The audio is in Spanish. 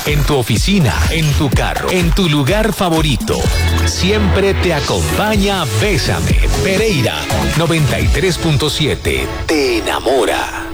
En tu oficina, en tu carro, en tu lugar favorito. Siempre te acompaña Bésame. Pereira 93.7. Te enamora.